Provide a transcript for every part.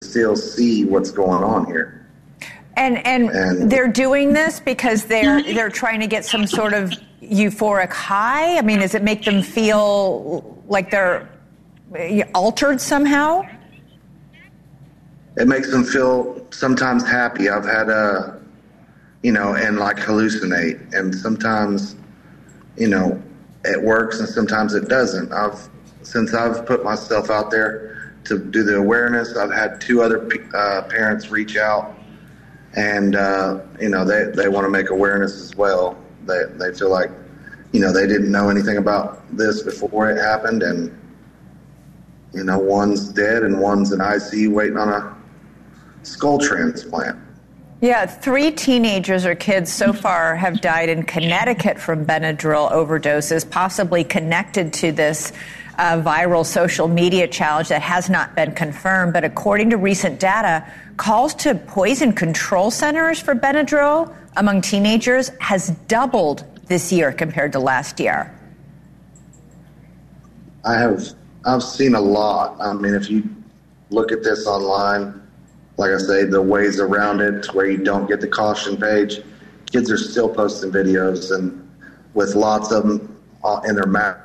still see what's going on here. And they're doing this because they're trying to get some sort of euphoric high? I mean, does it make them feel like they're altered somehow? It makes them feel sometimes happy. I've had and like hallucinate. And sometimes, it works and sometimes it doesn't. Since I've put myself out there to do the awareness, I've had 2 other parents reach out. And, they want to make awareness as well. They feel like, they didn't know anything about this before it happened. And, one's dead and one's in ICU waiting on a skull transplant. Yeah, 3 teenagers or kids so far have died in Connecticut from Benadryl overdoses, possibly connected to this viral social media challenge that has not been confirmed. But according to recent data, calls to poison control centers for Benadryl among teenagers has doubled this year compared to last year. I've seen a lot. I mean, if you look at this online, like I say, the ways around it to where you don't get the caution page, kids are still posting videos and with lots of them in their mouth.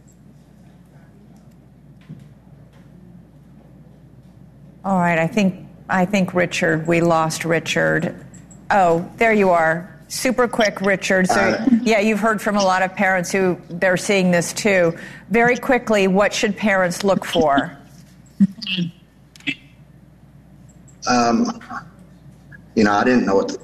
All right, I think Richard, we lost Richard. Oh, there you are. Super quick, Richard. So, you've heard from a lot of parents who they're seeing this too. Very quickly, what should parents look for? I didn't know what to...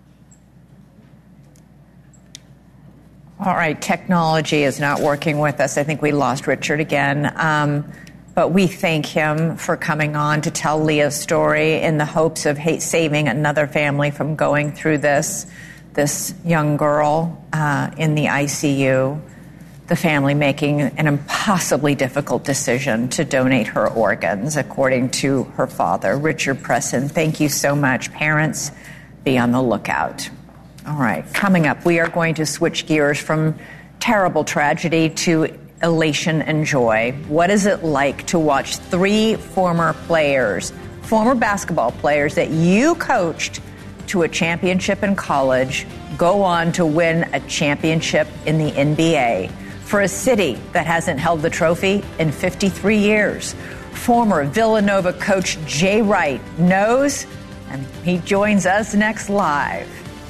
All right, technology is not working with us. I think we lost Richard again. But we thank him for coming on to tell Leah's story in the hopes of saving another family from going through this young girl in the ICU, the family making an impossibly difficult decision to donate her organs, according to her father. Richard Presson, thank you so much. Parents, be on the lookout. All right, coming up, we are going to switch gears from terrible tragedy to elation and joy. What is it like to watch 3 former basketball players that you coached to a championship in college go on to win a championship in the NBA for a city that hasn't held the trophy in 53 years? Former Villanova coach Jay Wright knows, and he joins us next live.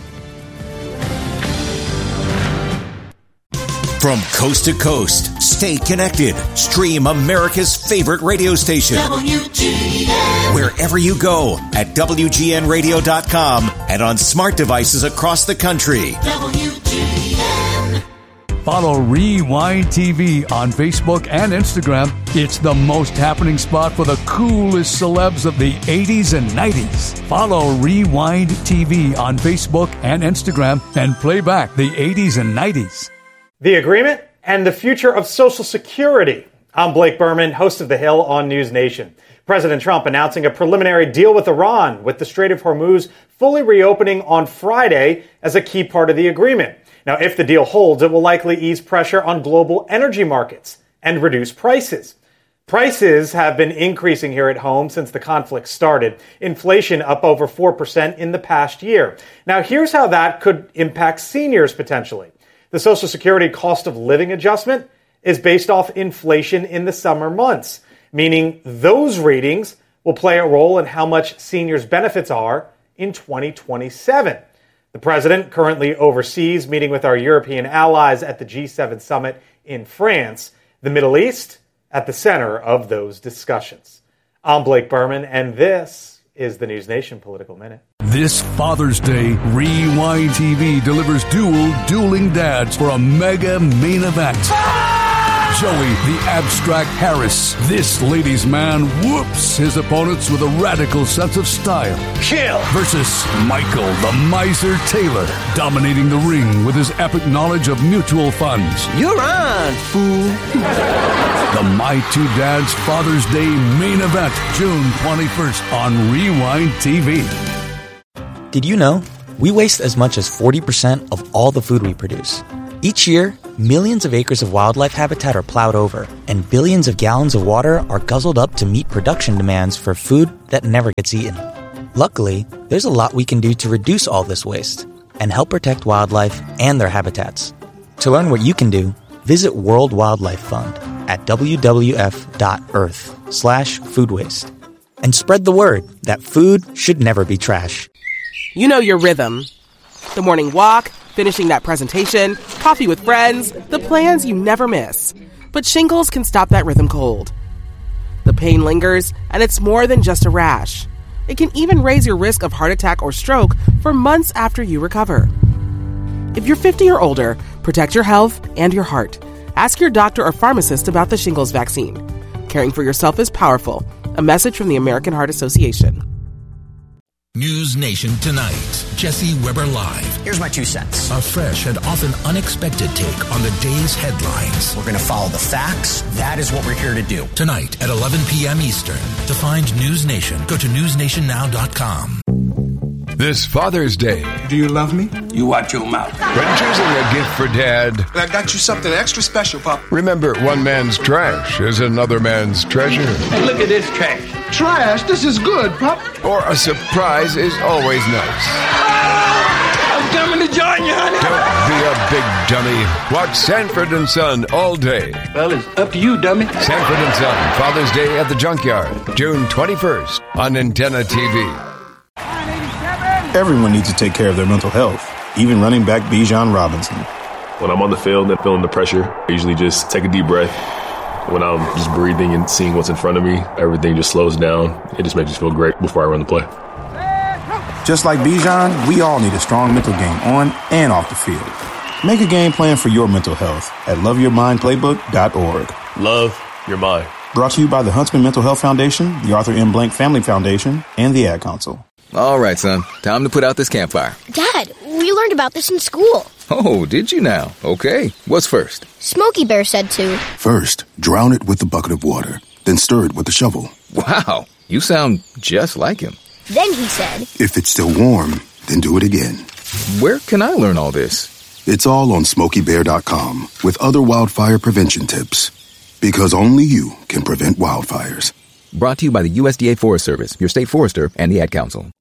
From coast to coast, stay connected. Stream America's favorite radio station. WGN. Wherever you go at WGNradio.com and on smart devices across the country. WGN. Follow Rewind TV on Facebook and Instagram. It's the most happening spot for the coolest celebs of the 80s and 90s. Follow Rewind TV on Facebook and Instagram and play back the 80s and 90s. The agreement and the future of Social Security. I'm Blake Berman, host of The Hill on News Nation. President Trump announcing a preliminary deal with Iran, with the Strait of Hormuz fully reopening on Friday as a key part of the agreement. Now, if the deal holds, it will likely ease pressure on global energy markets and reduce prices. Prices have been increasing here at home since the conflict started. Inflation up over 4% in the past year. Now, here's how that could impact seniors potentially. The Social Security cost of living adjustment is based off inflation in the summer months, meaning those readings will play a role in how much seniors' benefits are in 2027. The president, currently overseas, meeting with our European allies at the G7 summit in France, the Middle East at the center of those discussions. I'm Blake Berman, and this is the News Nation Political Minute. This Father's Day, Rewind TV delivers dueling dads for a mega main event. Joey, the abstract Harris, this ladies' man, whoops his opponents with a radical sense of style. Chill! Versus Michael, the miser Taylor, dominating the ring with his epic knowledge of mutual funds. You're on, fool! The My Two Dads Father's Day main event, June 21st on Rewind TV. Did you know we waste as much as 40% of all the food we produce? Each year, Millions of acres of wildlife habitat are plowed over, and billions of gallons of water are guzzled up to meet production demands for food that never gets eaten. Luckily, there's a lot we can do to reduce all this waste and help protect wildlife and their habitats. To learn what you can do, visit World Wildlife Fund at wwf.earth/food waste. And spread the word that food should never be trash. You know your rhythm. The morning walk, finishing that presentation, coffee with friends, the plans you never miss. But shingles can stop that rhythm cold. The pain lingers, and it's more than just a rash. It can even raise your risk of heart attack or stroke for months after you recover. If you're 50 or older, protect your health and your heart. Ask your doctor or pharmacist about the shingles vaccine. Caring for yourself is powerful. A message from the American Heart Association. News Nation Tonight. Jesse Weber Live. Here's my 2 cents. A fresh and often unexpected take on the day's headlines. We're going to follow the facts. That is what we're here to do. Tonight at 11 p.m. Eastern. To find News Nation, go to newsnationnow.com. This Father's Day. Do you love me? You watch your mouth. When choosing a gift for Dad, I got you something extra special, Pop. Remember, one man's trash is another man's treasure. Hey, look at this trash. Trash? This is good, Pop. Or a surprise is always nice. I'm coming to join you, honey. Don't be a big dummy. Watch Sanford and Son all day. Well, it's up to you, dummy. Sanford and Son, Father's Day at the Junkyard, June 21st on Antenna TV. Everyone needs to take care of their mental health, even running back Bijan Robinson. When I'm on the field and feeling the pressure, I usually just take a deep breath. When I'm just breathing and seeing what's in front of me, everything just slows down. It just makes me feel great before I run the play. Just like Bijan, we all need a strong mental game on and off the field. Make a game plan for your mental health at loveyourmindplaybook.org. Love your mind. Brought to you by the Huntsman Mental Health Foundation, the Arthur M. Blank Family Foundation, and the Ad Council. All right, son. Time to put out this campfire. Dad, we learned about this in school. Oh, did you now? Okay. What's first? Smokey Bear said to. First, drown it with a bucket of water. Then stir it with a shovel. Wow. You sound just like him. Then he said. If it's still warm, then do it again. Where can I learn all this? It's all on SmokeyBear.com with other wildfire prevention tips. Because only you can prevent wildfires. Brought to you by the USDA Forest Service, your state forester, and the Ad Council.